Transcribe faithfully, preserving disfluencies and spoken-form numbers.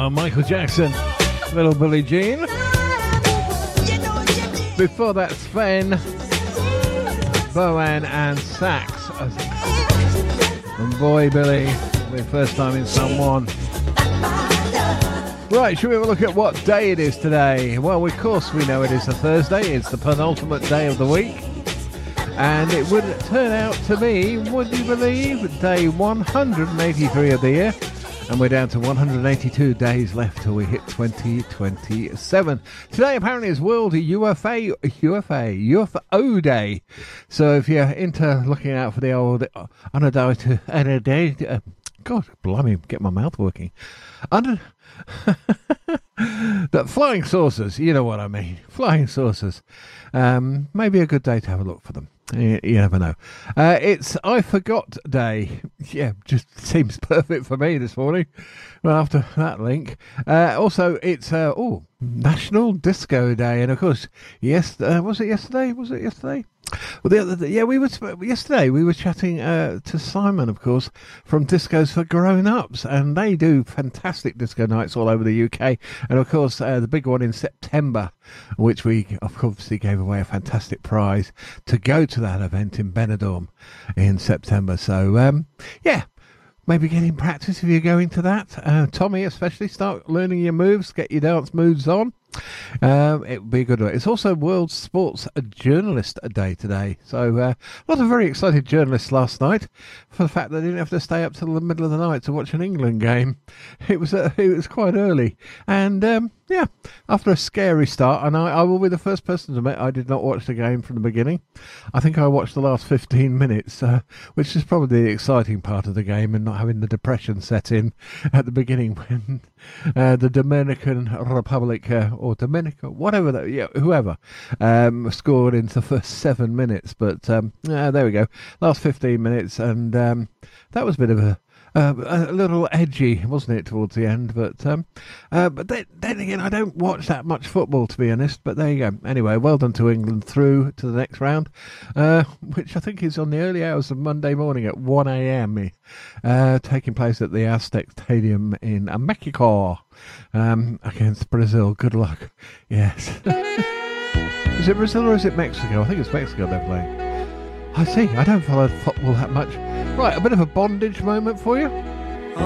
now, Michael Jackson, Little Billie Jean. Before that, Sven, Bowen and Sax. And boy, Billy, the first time in someone. Right, should we have a look at what day it is today? Well, of course we know it is a Thursday. It's the penultimate day of the week. And it would turn out to be, would you believe, day one hundred eighty-three of the year. And we're down to one hundred eighty-two days left till we hit twenty twenty-seven. Today apparently is World U F A, U F A, U F O Day. So if you're into looking out for the old unidentified, uh, God, blimey, get my mouth working. Under, the flying saucers, you know what I mean. Flying saucers. Um, maybe a good day to have a look for them. You, you never know. Uh, it's I Forgot Day. Yeah, just seems perfect for me this morning. Well, after that link. Uh, also, it's uh, oh National Disco Day, and of course, yes, uh, was it yesterday? Was it yesterday? Well, the other, yeah, we were yesterday. We were chatting uh, to Simon, of course, from Discos for Grown Ups, and they do fantastic disco nights all over the U K. And of course, uh, the big one in September, which we obviously gave away a fantastic prize to go to that event in Benidorm in September. So, um, yeah. Maybe get in practice if you're going to that. Uh, Tommy, especially, start learning your moves, get your dance moves on. Um, it would be a good one. It's also World Sports Journalist Day today. So uh, a lot of very excited journalists last night for the fact they didn't have to stay up till the middle of the night to watch an England game. It was uh, it was quite early. And um, yeah, after a scary start, and I, I will be the first person to admit I did not watch the game from the beginning. I think I watched the last fifteen minutes, uh, which is probably the exciting part of the game, and not having the depression set in at the beginning when uh, the Dominican Republic uh, or Dominica, whatever, that, yeah, whoever, um, scored in the first seven minutes. But um, uh, there we go, last fifteen minutes, and um, that was a bit of a Uh, a little edgy, wasn't it, towards the end? But um, uh, but then, then again, I don't watch that much football, to be honest. But there you go. Anyway, well done to England through to the next round, uh, which I think is on the early hours of Monday morning at one a.m. Uh, taking place at the Aztec Stadium in uh, Mexico um, against Brazil. Good luck. Yes. Is it Brazil or is it Mexico? I think it's Mexico they're playing. I see. I don't follow football that much. Right, a bit of a bondage moment for you.